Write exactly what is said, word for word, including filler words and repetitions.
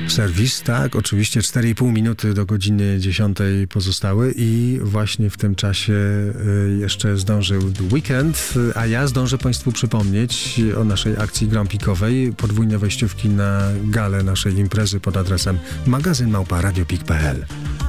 Serwis, tak, oczywiście cztery i pół minuty do godziny dziesiątej pozostały i właśnie w tym czasie y, jeszcze zdążył Weekend, a ja zdążę Państwu przypomnieć o naszej akcji grampikowej, podwójne wejściówki na galę naszej imprezy pod adresem magazyn małpa radio pik kropka pe el.